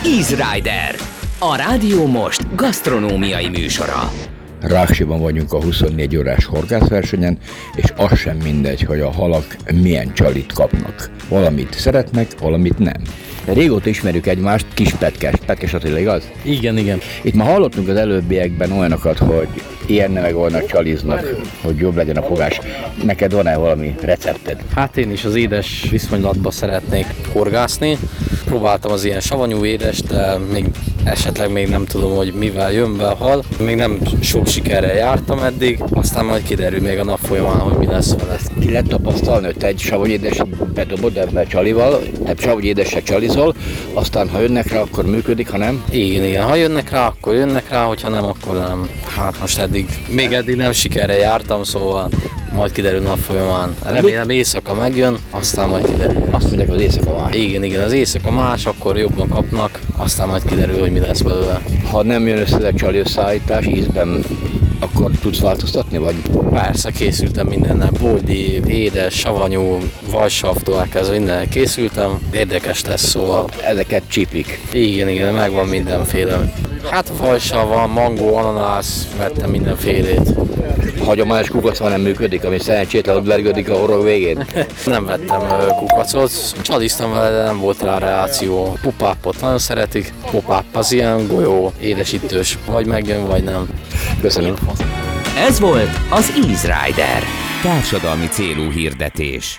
Easy Rider, a Rádió Most gasztronómiai műsora. Ráksiban vagyunk a 24 órás horgászversenyen, és az sem mindegy, hogy a halak milyen csalit kapnak. Valamit szeretnek, valamit nem. Régóta ismerjük egymást, kis Petkes Attila, igaz? Igen. Itt már hallottunk az előbbiekben olyanokat, hogy ilyen meg olyanak csaliznak, hogy jobb legyen a fogás. Neked van-e valami recepted? Hát én is az édes viszonylatba szeretnék horgászni. Próbáltam az ilyen savanyú édes, de esetleg még nem tudom, hogy mivel jön be a hal. Még nem sok sikerrel jártam eddig, aztán majd kiderül még a nap folyamán, hogy mi lesz vele. Ki lehet tapasztalni, hogy te egy savanyú édeset bedobod ebbe csalival, tehát savanyú édesre csalizol, aztán ha jönnek rá, akkor működik, ha nem? Igen, ha jönnek rá, akkor jönnek rá, hogyha nem, akkor nem. Hát most eddig nem sikerrel jártam, szóval majd kiderül nap folyamán. Remélem éjszaka megjön, aztán majd kiderül. Azt mondják, az éjszaka más. Igen, az éjszaka más, akkor jobban kapnak, aztán majd kiderül, hogy mi lesz belőle. Ha nem jön össze a csali összeállítás ízben, akkor tudsz változtatni, vagy? Persze, készültem mindennel, boldi, édes, savanyú, vajsavtól elkezdve mindennel készültem, érdekes lesz, szóval. Ezeket csípik. Igen, megvan mindenféle. Hát vajsav van, mangó, ananász, vettem mindenfélét. Hagyományos kukac nem működik, ami szerencsétlen ott vergődik a horog végén? Nem vettem kukacot, csaliztam vele, de nem volt rá reakció. Popápot nagyon szeretik, popáp az ilyen golyó, édesítős, vagy megjön, vagy nem. Köszönöm. Ez volt az Easy Rider, társadalmi célú hirdetés.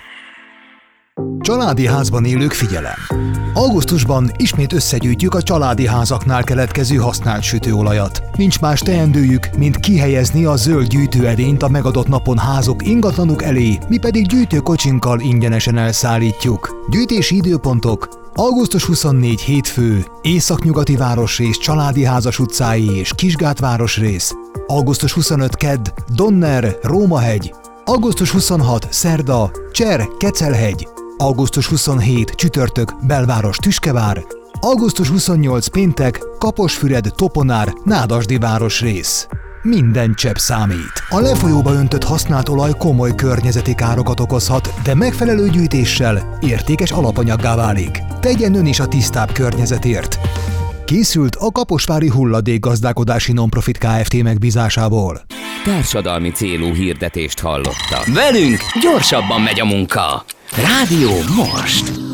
Családi házban élők, figyelem! Augusztusban ismét összegyűjtjük a családi házaknál keletkező használt sütőolajat. Nincs más teendőjük, mint kihelyezni a zöld gyűjtőedényt a megadott napon házok ingatlanuk elé, mi pedig gyűjtőkocsinkkal ingyenesen elszállítjuk. Gyűjtési időpontok: augusztus 24 hétfő, Északnyugati városrész Családi házas utcái és Kisgát városrész, augusztus 25 kedd, Donner, Rómahegy, augusztus 26 szerda, Cser, Kecelhegy, augusztus 27 csütörtök, Belváros, Tüskevár, augusztus 28 péntek, Kaposfüred, Toponár, Nádasdi városrész. Minden csepp számít. A lefolyóba öntött használt olaj komoly környezeti károkat okozhat, de megfelelő gyűjtéssel értékes alapanyaggá válik. Tegyen ön is a tisztább környezetért. Készült a Kaposvári Hulladékgazdálkodási Nonprofit Kft. Megbízásából. Társadalmi célú hirdetést hallottak. Velünk gyorsabban megy a munka. Rádió Most.